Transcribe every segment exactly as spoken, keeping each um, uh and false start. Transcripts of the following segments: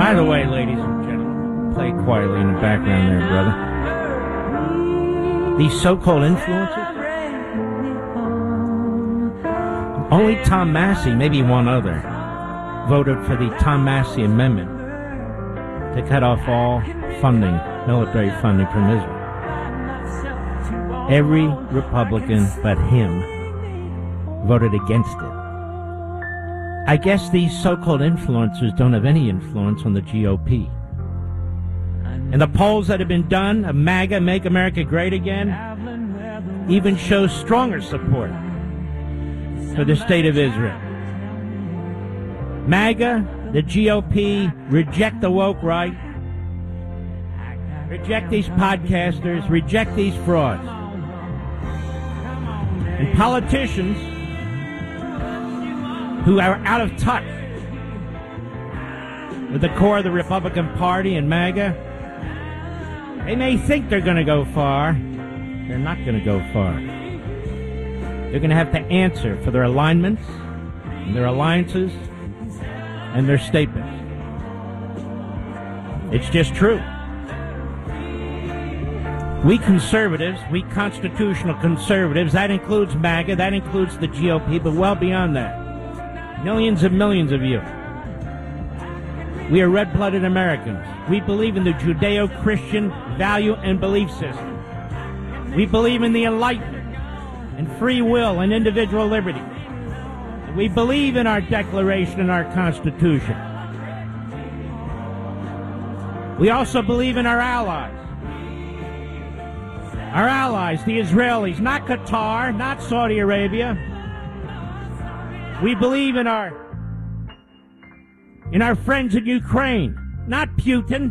By the way, ladies and gentlemen, play quietly in the background there, brother. These so-called influencers, only Tom Massey, maybe one other, voted for the Tom Massey Amendment to cut off all funding, military funding from Israel. Every Republican but him voted against it. I guess these so-called influencers don't have any influence on the G O P. And the polls that have been done of MAGA, Make America Great Again, even show stronger support for the state of Israel. MAGA, the G O P, reject the woke right, reject these podcasters, reject these frauds. And politicians who are out of touch with the core of the Republican Party and MAGA, they may think they're going to go far. They're not going to go far. They're going to have to answer for their alignments, and their alliances, and their statements. It's just true. We conservatives, we constitutional conservatives, that includes MAGA, that includes the G O P, but well beyond that, millions and millions of you, we are red-blooded Americans. We believe in the Judeo-Christian value and belief system. We believe in the Enlightenment and free will and individual liberty. We believe in our Declaration and our Constitution. We also believe in our allies. Our allies, the Israelis, not Qatar, not Saudi Arabia. We believe in our in our friends in Ukraine, not Putin,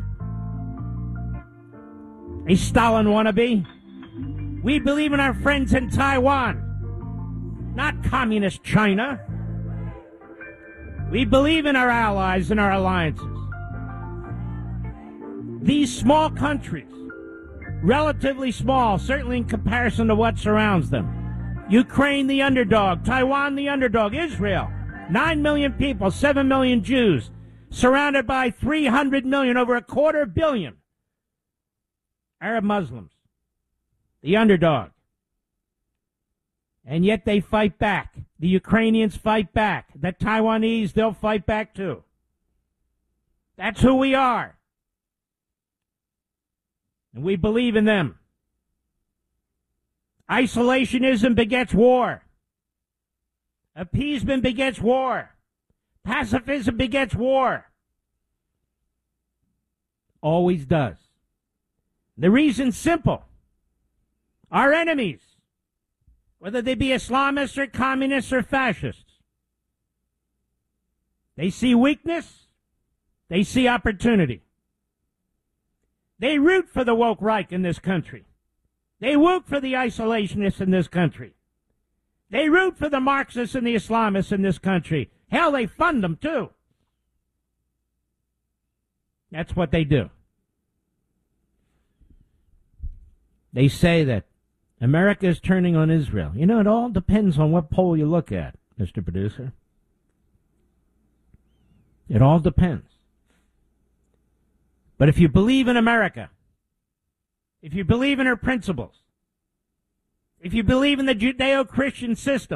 a Stalin wannabe. We believe in our friends in Taiwan, not communist China. We believe in our allies and our alliances. These small countries, relatively small, certainly in comparison to what surrounds them. Ukraine, the underdog. Taiwan, the underdog. Israel, nine million people, seven million Jews, surrounded by three hundred million, over a quarter billion Arab Muslims. The underdog. And yet they fight back. The Ukrainians fight back. The Taiwanese, they'll fight back too. That's who we are. And we believe in them. Isolationism begets war. Appeasement begets war. Pacifism begets war. Always does. The reason's simple. Our enemies, whether they be Islamists or communists or fascists, they see weakness, they see opportunity. They root for the woke Reich in this country. They root for the isolationists in this country. They root for the Marxists and the Islamists in this country. Hell, they fund them too. That's what they do. They say that America is turning on Israel. You know, it all depends on what poll you look at, Mister Producer. It all depends. But if you believe in America, if you believe in her principles, if you believe in the Judeo-Christian system,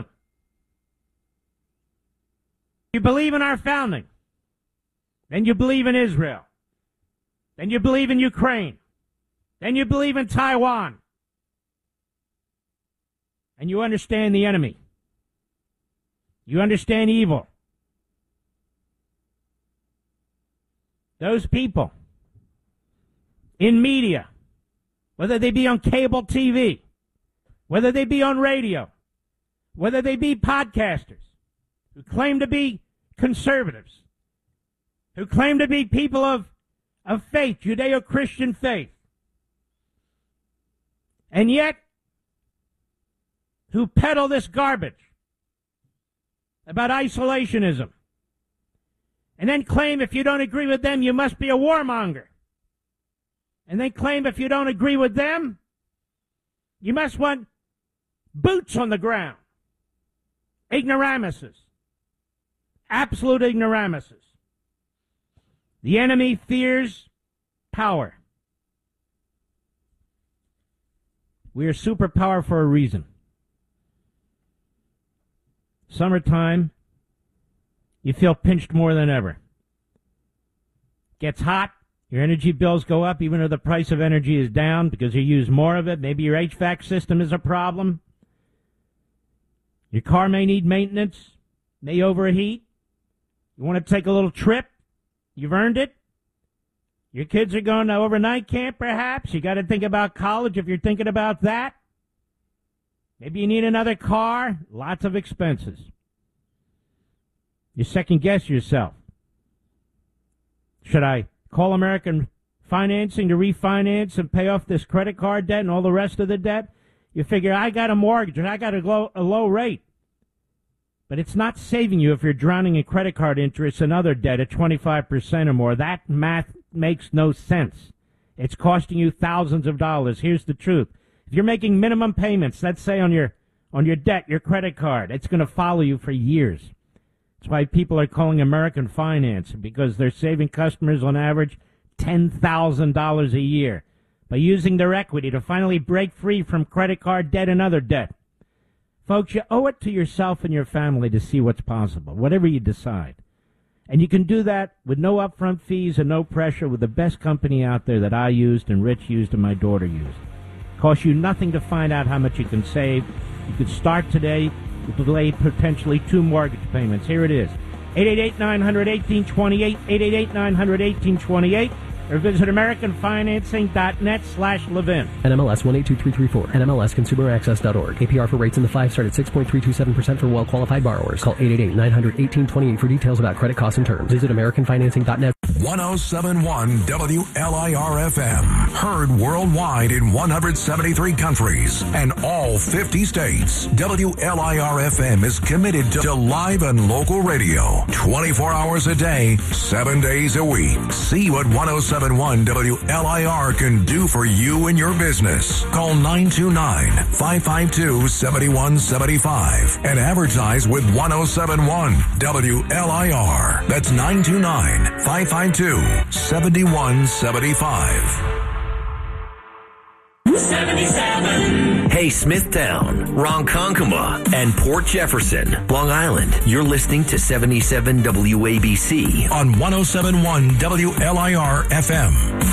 if you believe in our founding, then you believe in Israel, then you believe in Ukraine, then you believe in Taiwan, and you understand the enemy. You understand evil. Those people in media, whether they be on cable T V, whether they be on radio, whether they be podcasters who claim to be conservatives, who claim to be people of, of faith, Judeo-Christian faith, and yet who peddle this garbage about isolationism, and then claim if you don't agree with them, you must be a warmonger. And then claim if you don't agree with them, you must want boots on the ground. Ignoramuses. Absolute ignoramuses. The enemy fears power. We are superpower for a reason. Summertime, you feel pinched more than ever. Gets hot, your energy bills go up even though the price of energy is down because you use more of it. Maybe your H V A C system is a problem. Your car may need maintenance, may overheat. You want to take a little trip? You've earned it. Your kids are going to overnight camp, perhaps. You got to think about college if you're thinking about that. Maybe you need another car. Lots of expenses. You second guess yourself. Should I call American Financing to refinance and pay off this credit card debt and all the rest of the debt? You figure, I got a mortgage and I got a low, a low rate. But it's not saving you if you're drowning in credit card interest and other debt at twenty-five percent or more. That math makes no sense. It's costing you thousands of dollars. Here's the truth. If you're making minimum payments, let's say on your on your debt, your credit card, it's going to follow you for years. That's why people are calling American Finance, because they're saving customers on average ten thousand dollars a year by using their equity to finally break free from credit card debt and other debt. Folks, you owe it to yourself and your family to see what's possible, whatever you decide. And you can do that with no upfront fees and no pressure with the best company out there that I used and Rich used and my daughter used. It costs you nothing to find out how much you can save. You could start today with delay potentially two mortgage payments. Here it is. eight eight eight, nine hundred, eighteen twenty-eight, eight eight eight, nine hundred, eighteen twenty-eight, or visit americanfinancing.net slash Levin. N M L S one eight two three three four. N M L S consumer access dot org. A P R for rates in the five start at six point three two seven percent for well-qualified borrowers. Call eight eight eight, nine hundred, eighteen twenty-eight for details about credit costs and terms. Visit american financing dot net. one oh seven point one W L I R F M. Heard worldwide in one hundred seventy-three countries and all fifty states. W L I R F M is committed to live and local radio twenty-four hours a day, seven days a week. See what one oh seven point one W L I R can do for you and your business. Call nine two nine, five five two, seven one seven five and advertise with one oh seven point one W L I R. That's nine two nine, five five two, seven one seven five. seventy-seven. Hey, Smithtown, Ronkonkoma, and Port Jefferson, Long Island. You're listening to seventy-seven W A B C on one oh seven point one W L I R F M.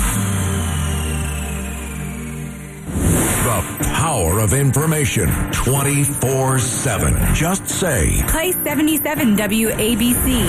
The power of information twenty-four seven. Just say, play seventy-seven W A B C.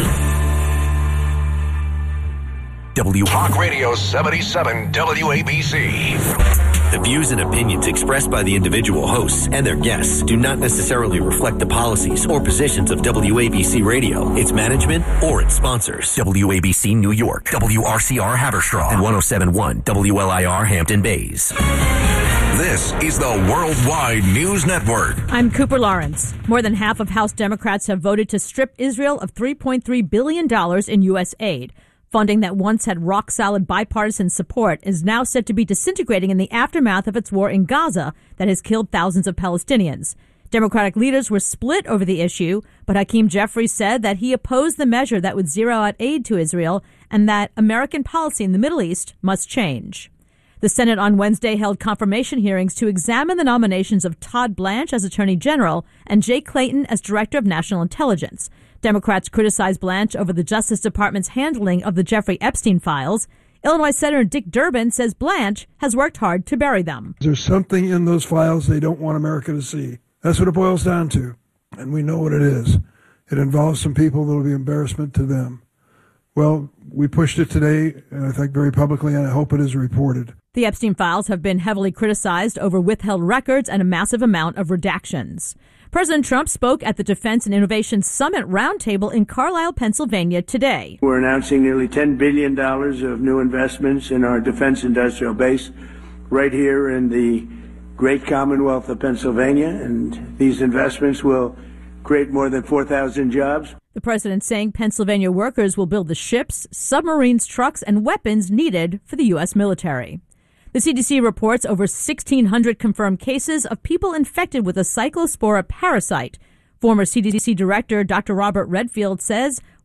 W Talk Radio seventy-seven W A B C. The views and opinions expressed by the individual hosts and their guests do not necessarily reflect the policies or positions of W A B C Radio, its management, or its sponsors. W A B C New York, W R C R Haverstraw, and one oh seven point one W L I R Hampton Bays. This is the Worldwide News Network. I'm Cooper Lawrence. More than half of House Democrats have voted to strip Israel of three point three billion dollars in U S aid. Funding that once had rock-solid bipartisan support is now said to be disintegrating in the aftermath of its war in Gaza that has killed thousands of Palestinians. Democratic leaders were split over the issue, but Hakeem Jeffries said that he opposed the measure that would zero out aid to Israel and that American policy in the Middle East must change. The Senate on Wednesday held confirmation hearings to examine the nominations of Todd Blanche as Attorney General and Jay Clayton as Director of National Intelligence. Democrats criticized Blanche over the Justice Department's handling of the Jeffrey Epstein files. Illinois Senator Dick Durbin says Blanche has worked hard to bury them. There's something in those files they don't want America to see. That's what it boils down to, and we know what it is. It involves some people that will be embarrassment to them. Well, we pushed it today, and I think very publicly, and I hope it is reported. The Epstein files have been heavily criticized over withheld records and a massive amount of redactions. President Trump spoke at the Defense and Innovation Summit Roundtable in Carlisle, Pennsylvania today. We're announcing nearly ten billion dollars of new investments in our defense industrial base right here in the great Commonwealth of Pennsylvania, and these investments will create more than four thousand jobs. The president saying Pennsylvania workers will build the ships, submarines, trucks, and weapons needed for the U S military. The C D C reports over sixteen hundred confirmed cases of people infected with a cyclospora parasite. Former C D C Director Doctor Robert Redfield says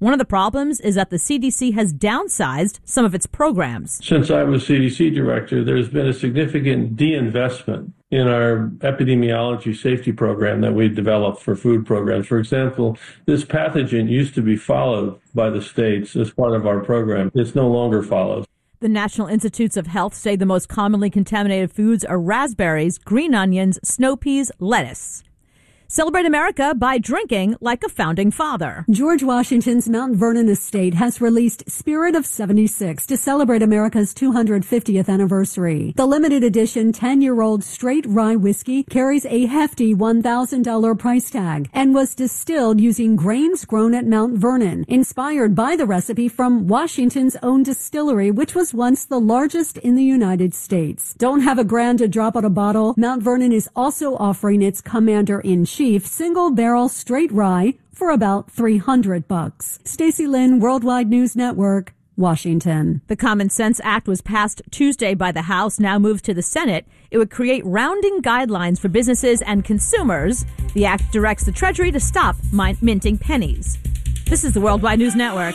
One of the problems is that the C D C has downsized some of its programs. Since I was C D C director, there's been a significant de-investment in our epidemiology safety program that we developed for food programs. For example, this pathogen used to be followed by the states as part of our program. It's no longer followed. The National Institutes of Health say the most commonly contaminated foods are raspberries, green onions, snow peas, lettuce. Celebrate America by drinking like a founding father. George Washington's Mount Vernon estate has released Spirit of seventy-six to celebrate America's two hundred fiftieth anniversary. The limited edition ten-year-old straight rye whiskey carries a hefty one thousand dollars price tag and was distilled using grains grown at Mount Vernon, inspired by the recipe from Washington's own distillery, which was once the largest in the United States. Don't have a grand to drop on a bottle? Mount Vernon is also offering its Commander-in-Chief single barrel straight rye for about three hundred bucks. Stacey Lynn, Worldwide News Network, Washington. The Common Sense Act was passed Tuesday by the House, now moves to the Senate. It would create rounding guidelines for businesses and consumers. The act directs the Treasury to stop min- minting pennies. This is the Worldwide News Network.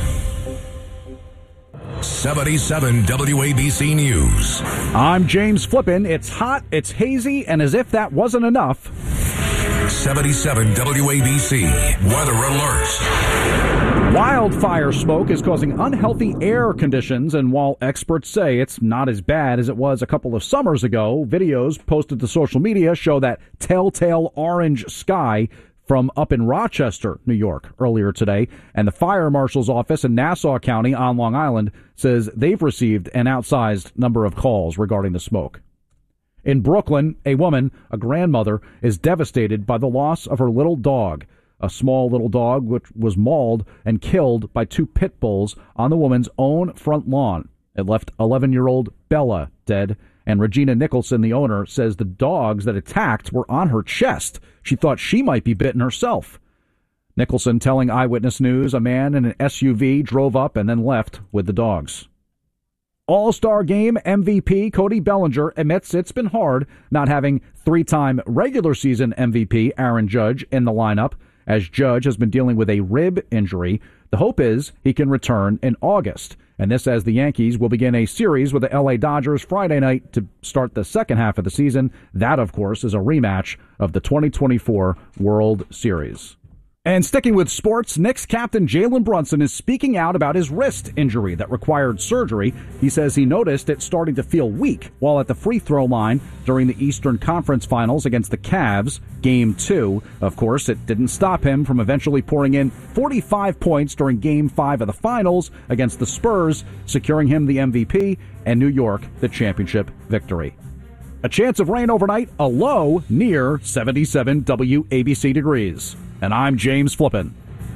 seventy-seven W A B C News. I'm James Flippin. It's hot, it's hazy, and as if that wasn't enough, seventy-seven W A B C Weather Alert. Wildfire smoke is causing unhealthy air conditions, and while experts say it's not as bad as it was a couple of summers ago, videos posted to social media show that telltale orange sky from up in Rochester, New York, earlier today, and the fire marshal's office in Nassau County on Long Island says they've received an outsized number of calls regarding the smoke. In Brooklyn, a woman, a grandmother, is devastated by the loss of her little dog, a small little dog which was mauled and killed by two pit bulls on the woman's own front lawn. It left eleven-year-old Bella dead, and Regina Nicholson, the owner, says the dogs that attacked were on her chest. She thought she might be bitten herself. Nicholson telling Eyewitness News a man in an S U V drove up and then left with the dogs. All-Star Game M V P Cody Bellinger admits it's been hard not having three-time regular season M V P Aaron Judge in the lineup, as Judge has been dealing with a rib injury. The hope is he can return in August, and this as the Yankees will begin a series with the L A Dodgers Friday night to start the second half of the season. That, of course, is a rematch of the twenty twenty-four World Series. And sticking with sports, Knicks captain Jalen Brunson is speaking out about his wrist injury that required surgery. He says he noticed it starting to feel weak while at the free throw line during the Eastern Conference Finals against the Cavs, Game two. Of course, it didn't stop him from eventually pouring in forty-five points during Game five of the Finals against the Spurs, securing him the M V P and New York the championship victory. A chance of rain overnight, a low near seventy-seven W A B C degrees. And I'm James Flippin.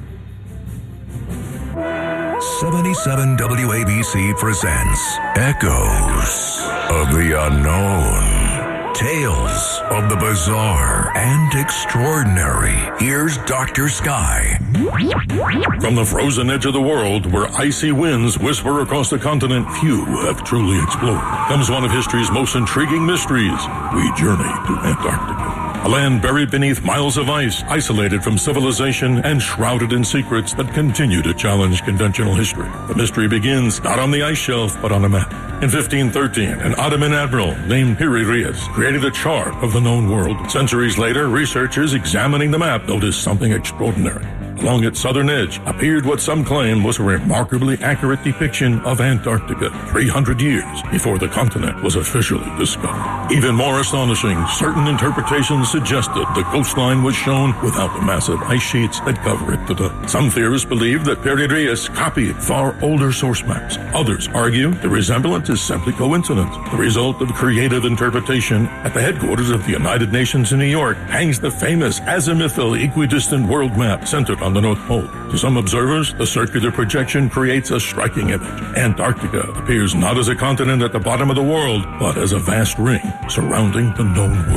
seventy-seven W A B C presents Echoes of the Unknown. Tales of the bizarre and extraordinary. Here's Doctor Sky. From the frozen edge of the world, where icy winds whisper across the continent few have truly explored, comes one of history's most intriguing mysteries. We journey to Antarctica. A land buried beneath miles of ice, isolated from civilization and shrouded in secrets that continue to challenge conventional history. The mystery begins not on the ice shelf, but on a map. In fifteen thirteen, an Ottoman admiral named Piri Reis created a chart of the known world. Centuries later, researchers examining the map noticed something extraordinary. Along its southern edge appeared what some claim was a remarkably accurate depiction of Antarctica three hundred years before the continent was officially discovered. Even more astonishing, certain interpretations suggested the coastline was shown without the massive ice sheets that cover it today. Some theorists believe that Piri Reis copied far older source maps. Others argue the resemblance is simply coincidence, the result of creative interpretation. At the headquarters of the United Nations in New York hangs the famous azimuthal equidistant world map centered on the North Pole. To some observers, the circular projection creates a striking image. Antarctica appears not as a continent at the bottom of the world, but as a vast ring surrounding the known world.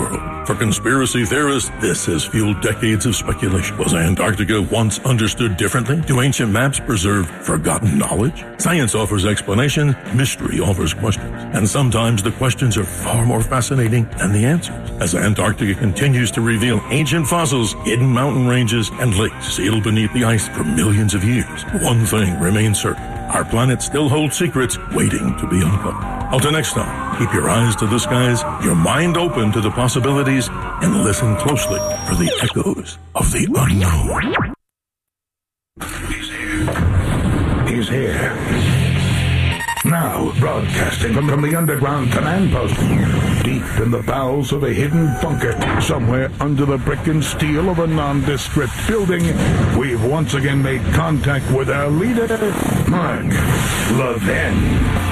For conspiracy theorists, this has fueled decades of speculation. Was Antarctica once understood differently? Do ancient maps preserve forgotten knowledge? Science offers explanation, mystery offers questions. And sometimes the questions are far more fascinating than the answers. As Antarctica continues to reveal ancient fossils, hidden mountain ranges, and lakes sealed beneath the ice for millions of years, one thing remains certain. Our planet still holds secrets waiting to be uncovered. Until next time, keep your eyes to the skies, your mind open to the possibilities, and listen closely for the echoes of the unknown. He's here. He's here. Now, broadcasting from, from the underground command post, deep in the bowels of a hidden bunker, somewhere under the brick and steel of a nondescript building, we've once again made contact with our leader, Mark Levin.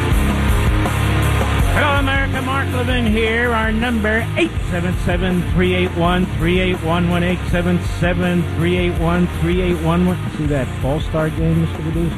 Hello, America. Mark Levin here. Our number, eight seven seven, three eight one, three eight one one, eight seven seven, three eight one, three eight one one. See that All-Star game, Mister Producer?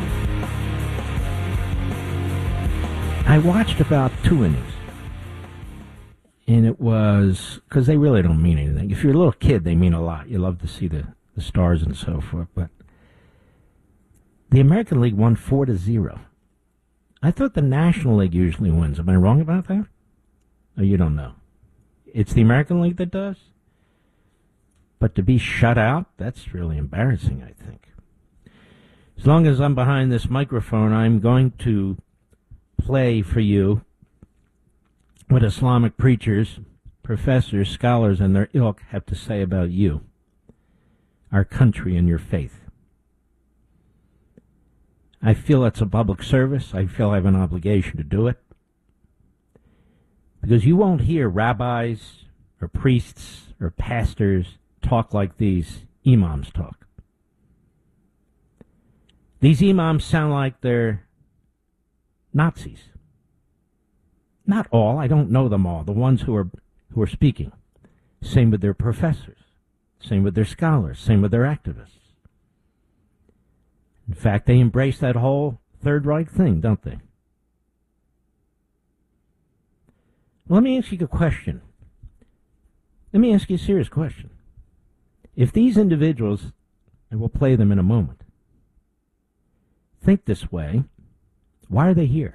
I watched about two innings. And it was, because they really don't mean anything. If you're a little kid, they mean a lot. You love to see the, the stars and so forth. But the American League won four to zero. I thought the National League usually wins. Am I wrong about that? Oh, you don't know. It's the American League that does? But to be shut out, that's really embarrassing, I think. As long as I'm behind this microphone, I'm going to play for you what Islamic preachers, professors, scholars, and their ilk have to say about you, our country, and your faith. I feel it's a public service. I feel I have an obligation to do it. Because you won't hear rabbis or priests or pastors talk like these imams talk. These imams sound like they're Nazis. Not all. I don't know them all. The ones who are who are speaking. Same with their professors. Same with their scholars. Same with their activists. In fact, they embrace that whole Third Reich thing, don't they? Well, let me ask you a question. Let me ask you a serious question. If these individuals, and we'll play them in a moment, think this way, why are they here?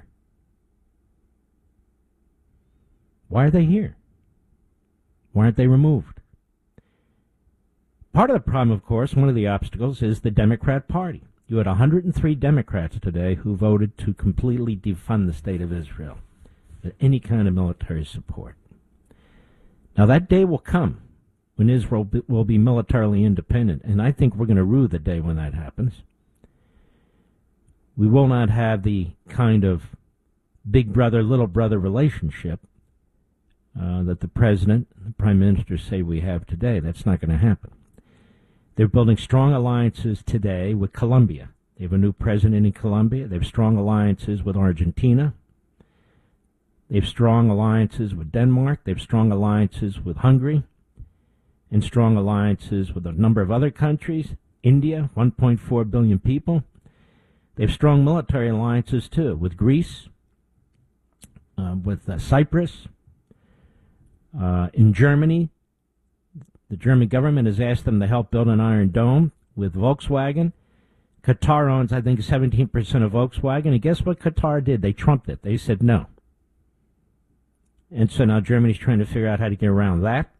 Why are they here? Why aren't they removed? Part of the problem, of course, one of the obstacles is the Democrat Party. You had one hundred three Democrats today who voted to completely defund the state of Israel with any kind of military support. Now, that day will come when Israel be, will be militarily independent, and I think we're going to rue the day when that happens. We will not have the kind of big brother, little brother relationship uh, that the president and the prime minister say we have today. That's not going to happen. They're building strong alliances today with Colombia. They have a new president in Colombia. They have strong alliances with Argentina. They have strong alliances with Denmark. They have strong alliances with Hungary. And strong alliances with a number of other countries. India, one point four billion people. They have strong military alliances, too, with Greece, uh, with uh, Cyprus, uh, in Germany. The German government has asked them to help build an Iron Dome with Volkswagen. Qatar owns, I think, seventeen percent of Volkswagen. And guess what Qatar did? They trumped it. They said no. And so now Germany's trying to figure out how to get around that.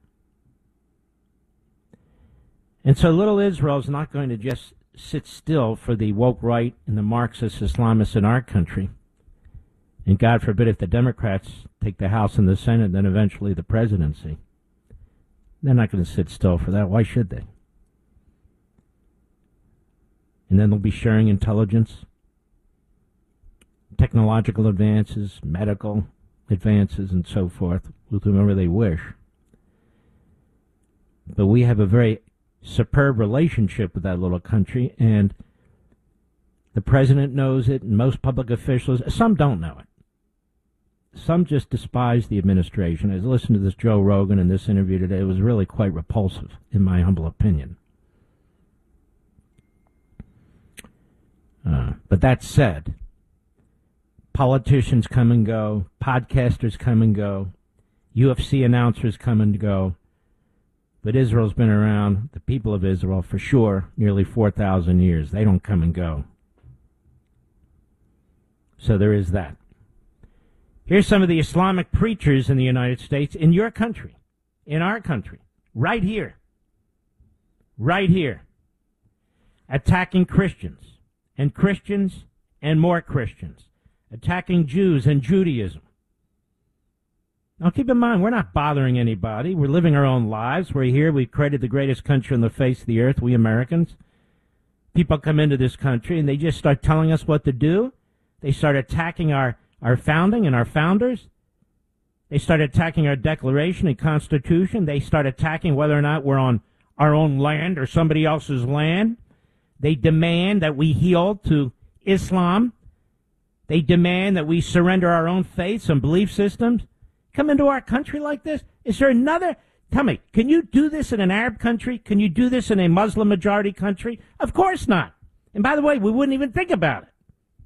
And so little Israel is not going to just sit still for the woke right and the Marxist Islamists in our country. And God forbid if the Democrats take the House and the Senate and then eventually the presidency. They're not going to sit still for that. Why should they? And then they'll be sharing intelligence, technological advances, medical advances, and so forth with whomever they wish. But we have a very superb relationship with that little country, and the president knows it, and most public officials, some don't know it. Some just despise the administration. I listened to this Joe Rogan in this interview today. It was really quite repulsive, in my humble opinion. Uh, but that said, politicians come and go, podcasters come and go, U F C announcers come and go. But Israel's been around, the people of Israel, for sure, nearly four thousand years. They don't come and go. So there is that. Here's some of the Islamic preachers in the United States, in your country, in our country, right here, right here, attacking Christians, and Christians, and more Christians, attacking Jews and Judaism. Now, keep in mind, we're not bothering anybody. We're living our own lives. We're here. We've created the greatest country on the face of the earth, we Americans. People come into this country, and they just start telling us what to do. They start attacking our, our founding and our founders. They start attacking our Declaration and Constitution. They start attacking whether or not we're on our own land or somebody else's land. They demand that we yield to Islam. They demand that we surrender our own faiths and belief systems. Come into our country like this? Is there another? Tell me, can you do this in an Arab country? Can you do this in a Muslim majority country? Of course not. And by the way, we wouldn't even think about it.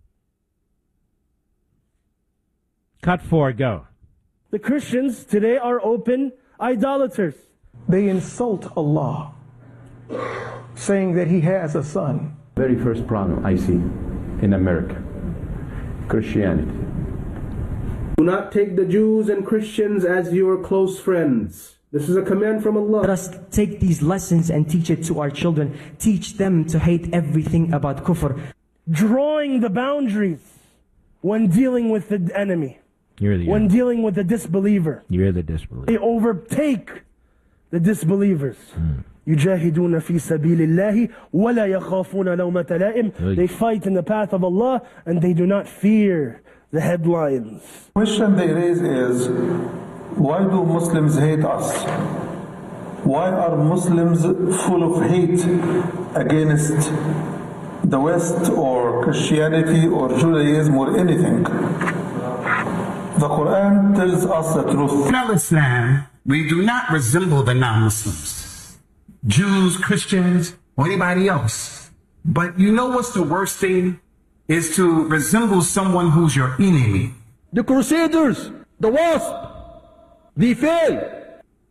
Cut four, go. The Christians today are open idolaters. They insult Allah, saying that He has a son. Very first problem I see in America, Christianity. Do not take the Jews and Christians as your close friends. This is a command from Allah. Let us take these lessons and teach it to our children. Teach them to hate everything about kufr. Drawing the boundaries when dealing with the enemy. You're the when enemy. dealing with the disbeliever. You're the disbeliever. They overtake the disbelievers. يجاهدون في سبيل الله ولا يخافون لومة لائم. They fight in the path of Allah and they do not fear the headlines. The question they raise is, why do Muslims hate us? Why are Muslims full of hate against the West or Christianity or Judaism or anything? The Quran tells us the truth. In Islam, we do not resemble the non-Muslims, Jews, Christians, or anybody else. But you know what's the worst thing? Is to resemble someone who's your enemy. The Crusaders, the Wasp, they failed.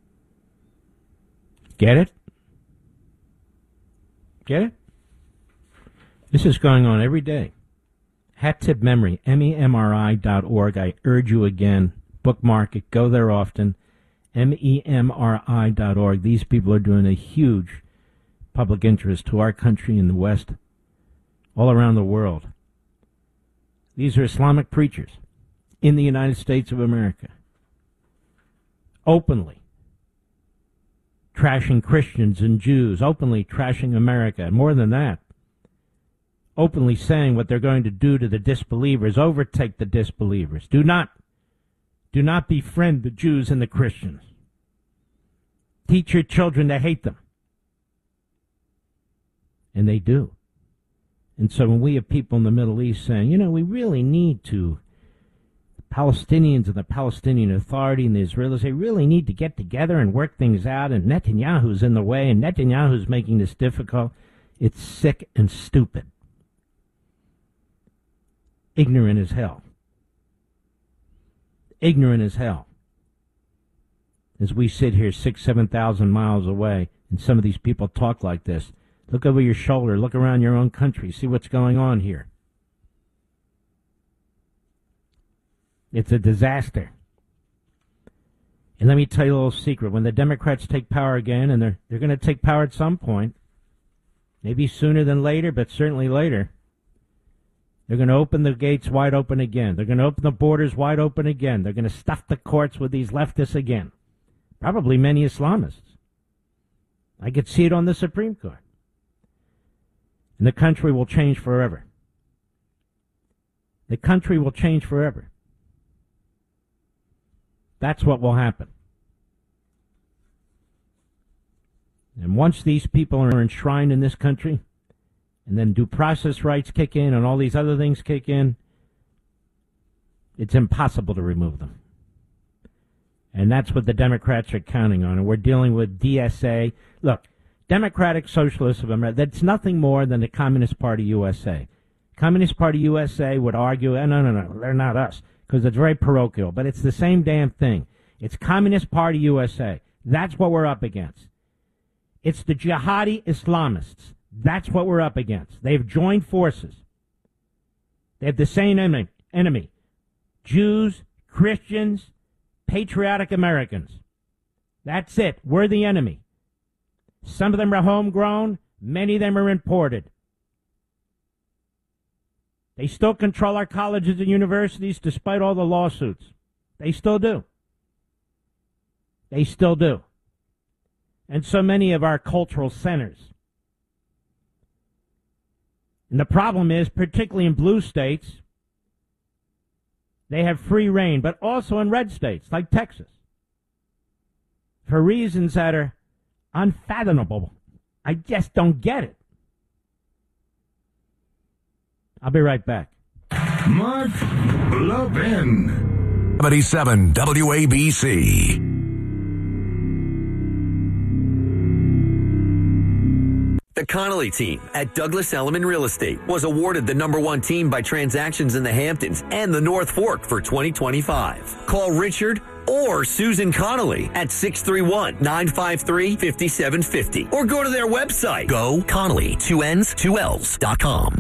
Get it? Get it? This is going on every day. Hat-tip memory, M E M R I dot org. I urge you again, bookmark it, go there often, M E M R I dot org. These people are doing a huge public interest to our country in the West, all around the world. These are Islamic preachers in the United States of America, openly trashing Christians and Jews, openly trashing America. More than that, openly saying what they're going to do to the disbelievers, overtake the disbelievers. Do not, do not befriend the Jews and the Christians. Teach your children to hate them. And they do. And so when we have people in the Middle East saying, you know, we really need to, the Palestinians and the Palestinian Authority and the Israelis, they really need to get together and work things out, and Netanyahu's in the way, and Netanyahu's making this difficult, it's sick and stupid. Ignorant as hell. Ignorant as hell. As we sit here six, seven thousand miles away, and some of these people talk like this. Look over your shoulder. Look around your own country. See what's going on here. It's a disaster. And let me tell you a little secret. When the Democrats take power again, and they're, they're going to take power at some point, maybe sooner than later, but certainly later, they're going to open the gates wide open again. They're going to open the borders wide open again. They're going to stuff the courts with these leftists again. Probably many Islamists. I could see it on the Supreme Court. And the country will change forever. The country will change forever. That's what will happen. And once these people are enshrined in this country, and then due process rights kick in and all these other things kick in, it's impossible to remove them. And that's what the Democrats are counting on. And we're dealing with D S A. Look, Democratic Socialists of America, that's nothing more than the Communist Party U S A. Communist Party U S A would argue, oh, no, no, no, they're not us, because it's very parochial. But it's the same damn thing. It's Communist Party U S A. That's what we're up against. It's the jihadi Islamists. That's what we're up against. They've joined forces. They have the same enemy. enemy. Jews, Christians, patriotic Americans. That's it. We're the enemy. Some of them are homegrown. Many of them are imported. They still control our colleges and universities despite all the lawsuits. They still do. They still do. And so many of our cultural centers. And the problem is, particularly in blue states, they have free reign, but also in red states like Texas, for reasons that are unfathomable. I just don't get it. I'll be right back. Mark Levin. seventy-seven W A B C. The Connolly team at Douglas Elliman Real Estate was awarded the number one team by transactions in the Hamptons and the North Fork for twenty twenty-five. Call Richard or Susan Connolly at six three one, nine five three, five seven five zero or go to their website, go Connolly, two N's, two L's dot com.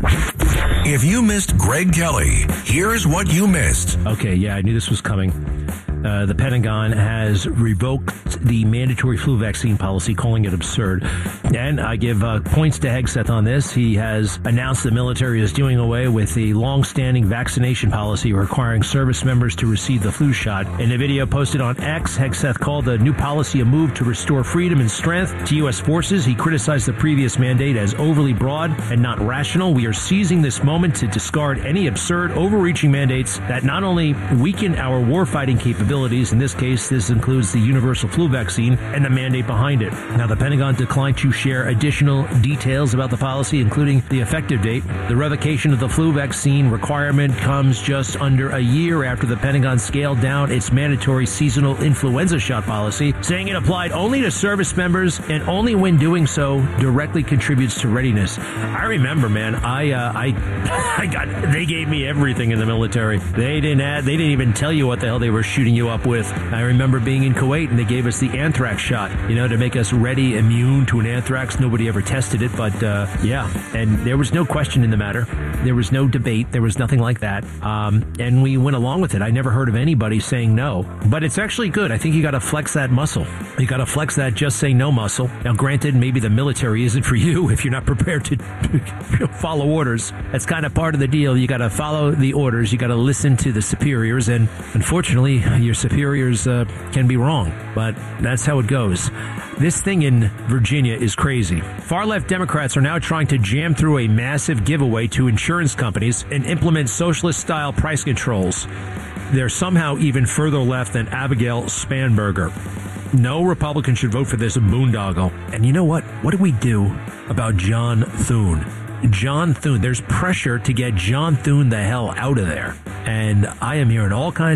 If you missed Greg Kelly, here's what you missed. Okay, yeah, I knew this was coming. Uh, the Pentagon has revoked the mandatory flu vaccine policy, calling it absurd. And I give uh, points to Hegseth on this. He has announced the military is doing away with the long-standing vaccination policy requiring service members to receive the flu shot. In a video posted on X, Hegseth called the new policy a move to restore freedom and strength to U S forces. He criticized the previous mandate as overly broad and not rational. We are seizing this moment to discard any absurd, overreaching mandates that not only weaken our warfighting capabilities. In this case, this includes the universal flu vaccine and the mandate behind it. Now, the Pentagon declined to share additional details about the policy, including the effective date. The revocation of the flu vaccine requirement comes just under a year after the Pentagon scaled down its mandatory seasonal influenza shot policy, saying it applied only to service members and only when doing so directly contributes to readiness. I remember, man, I uh, I I got they gave me everything in the military. They didn't add, they didn't even tell you what the hell they were shooting you up with. I remember being in Kuwait and they gave us the anthrax shot, you know, to make us ready, immune to an anthrax. Nobody ever tested it, but uh, yeah, and there was no question in the matter. There was no debate. There was nothing like that. Um, and we went along with it. I never heard of anybody saying no, but it's actually good. I think you got to flex that muscle. You got to flex that just say no muscle. Now, granted, maybe the military isn't for you if you're not prepared to follow orders. That's kind of part of the deal. You got to follow the orders. You got to listen to the superiors, and unfortunately, your superiors uh, can be wrong, but that's how it goes. This thing in Virginia is crazy. Far-left Democrats are now trying to jam through a massive giveaway to insurance companies and implement socialist-style price controls. They're somehow even further left than Abigail Spanberger. No Republican should vote for this boondoggle. And you know what? What do we do about John Thune? John Thune. There's pressure to get John Thune the hell out of there. And I am hearing all kinds